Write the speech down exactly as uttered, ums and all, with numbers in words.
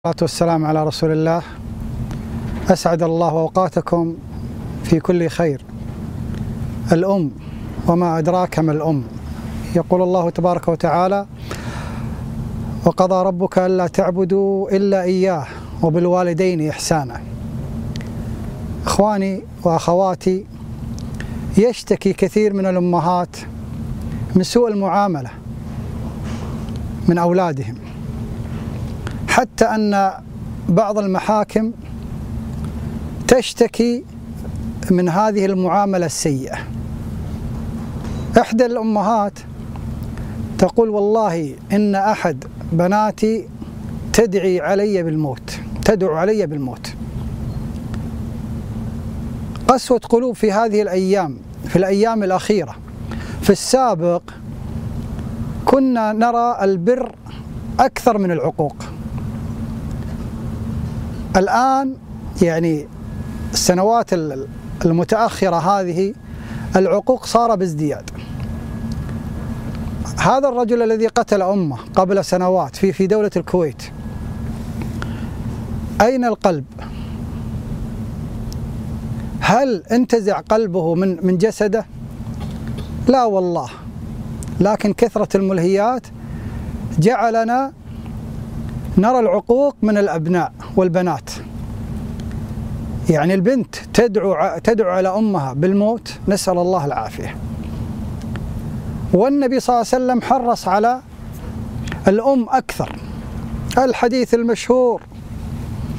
والصلاة والسلام على رسول الله. أسعد الله أوقاتكم في كل خير. الأم وما أدراك ما الأم. يقول الله تبارك وتعالى: وقضى ربك ألا تعبدوا إلا إياه وبالوالدين إحسانا. إخواني وأخواتي، يشتكي كثير من الأمهات من سوء المعاملة من أولادهم، حتى أن بعض المحاكم تشتكي من هذه المعاملة السيئة. إحدى الأمهات تقول: والله إن أحد بناتي تدعي علي بالموت تدعو علي بالموت. قسوة قلوب في هذه الأيام، في الأيام الأخيرة. في السابق كنا نرى البر أكثر من العقوق. الآن يعني السنوات المتأخرة هذه العقوق صار بازدياد. هذا الرجل الذي قتل أمه قبل سنوات في في دولة الكويت، أين القلب؟ هل انتزع قلبه من من جسده؟ لا والله، لكن كثرة الملهيات جعلنا نرى العقوق من الأبناء والبنات. يعني البنت تدعو تدعو على أمها بالموت، نسأل الله العافية. والنبي صلى الله عليه وسلم حرص على الأم أكثر. الحديث المشهور